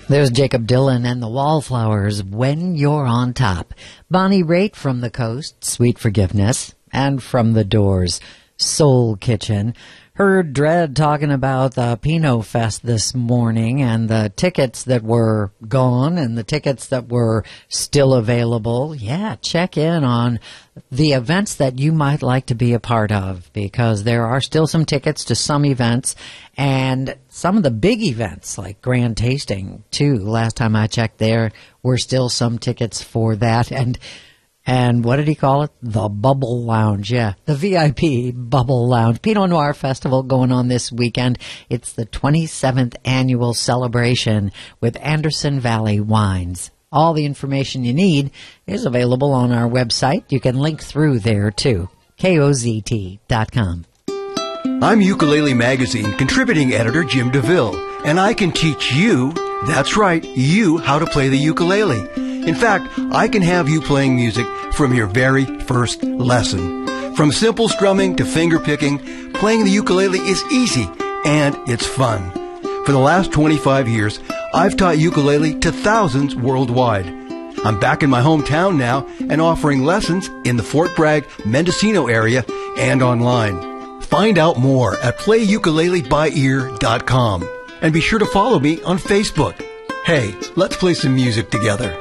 There's Jacob Dylan and the Wallflowers, When You're on Top. Bonnie Raitt from the Coast, Sweet Forgiveness. And from the Doors, Soul Kitchen. Heard Dredd talking about the Pinot Fest this morning and the tickets that were gone and the tickets that were still available. Yeah, check in on the events that you might like to be a part of, because there are still some tickets to some events and some of the big events like Grand Tasting too. Last time I checked, there were still some tickets for that. And what did he call it? The Bubble Lounge. Yeah, the VIP Bubble Lounge. Pinot Noir Festival going on this weekend. It's the 27th annual celebration with Anderson Valley Wines. All the information you need is available on our website. You can link through there too. KOZT.com. I'm Ukulele Magazine contributing editor Jim DeVille, and I can teach you, that's right, you, how to play the ukulele. In fact, I can have you playing music from your very first lesson. From simple strumming to finger picking, playing the ukulele is easy and it's fun. For the last 25 years, I've taught ukulele to thousands worldwide. I'm back in my hometown now and offering lessons in the Fort Bragg, Mendocino area and online. Find out more at playukuleleByEar.com and be sure to follow me on Facebook. Hey, let's play some music together.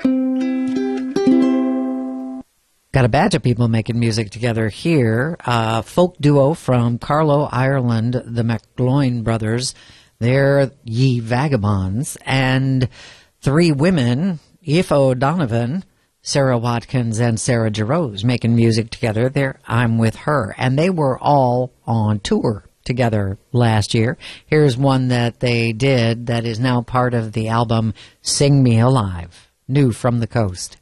Got a batch of people making music together here. Folk duo from Carlow, Ireland, the McGloin brothers. They're Ye Vagabonds. And three women, Aoife O'Donovan, Sarah Watkins, and Sarah Jarose, making music together. They're I'm With Her. And they were all on tour together last year. Here's one that they did that is now part of the album Sing Me Alive, new from the coast.